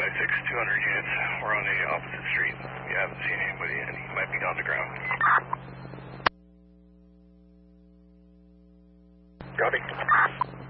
556, 200 units. We're on the opposite street. We haven't seen anybody, and he might be on the ground. Copy.